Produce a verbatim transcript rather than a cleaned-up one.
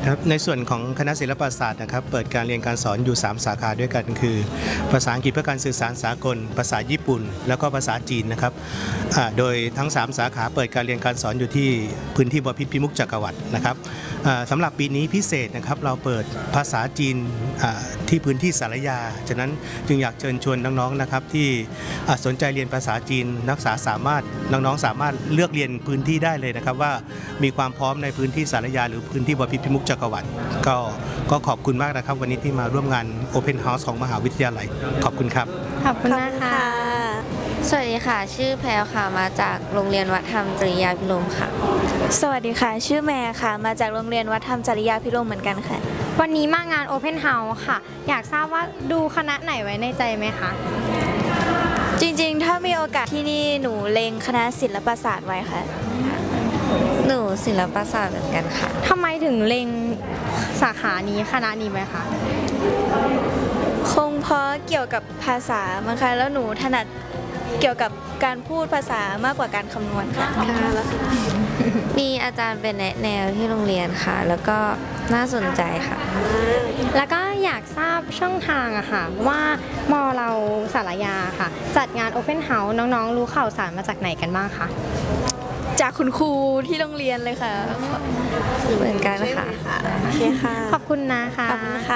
ครับในส่วนของคณะศิลปศาสตร์นะครับเปิดการเรียนการสอนอยู่สามสาขาด้วยกันคือภาษาอังกฤษเพื่อการสื่อสารสากลภาษาญี่ปุ่นแล้วก็ภาษาจีนนะครับโดยทั้งสามสาขาเปิดการเรียนการสอนอยู่ที่พื้นที่บพิตรพิมุขจักรวรรดินะครับสำหรับปีนี้พิเศษนะครับเราเปิดภาษาจีนที่พื้นที่สารยาฉะนั้นจึงอยากเชิญชวนน้องๆนะครับที่สนใจเรียนภาษาจีนนักศึกษาสามารถน้องๆสามารถเลือกเรียนพื้นที่ได้เลยนะครับว่ามีความพร้อมในพื้นที่สารยาหรือพื้นที่บพิตรพิมุขจักรวรรดิก็ก็ขอบคุณมากนะครับวันนี้ที่มาร่วมงาน Open House ของมหาวิทยาลัยขอบคุณครับขอบคุณนะคะสวัสดีค่ะชื่อแพรวค่ะมาจากโรงเรียนวัดธรรมจริยาภิรมย์ค่ะสวัสดีค่ะชื่อแม่ค่ะมาจากโรงเรียนวัดธรรมจริยาภิรมย์เหมือนกันค่ะวันนี้มางาน Open House ค่ะอยากทราบว่าดูคณะไหนไว้ในใจไหมคะจริงๆถ้ามีโอกาสที่นี่หนูเล็งคณะศิลปศาสตร์ไว้ค่ะหนูศิลปศาสตร์เหมือนกันค่ะทำไมถึงเล็งสาขานี้คณะนี้ไหมคะคงเพราะเกี่ยวกับภาษามั้งคะแล้วหนูถนัดเกี่ยวกับการพูดภาษามากกว่าการคำนวณค่ะมีอาจารย์เป็นแนะแนวที่โรงเรียนค่ะแล้วก็น่าสนใจค่ะแล้วก็อยากทราบช่องทางอะค่ะว่ามอเราสารยาค่ะจัดงาน Open House น้องๆรู้ข่าวสารมาจากไหนกันบ้างคะจากคุณครูที่โรงเรียนเลยค่ะเหมือนกันค่ะโอเคค่ะขอบคุณนะคะ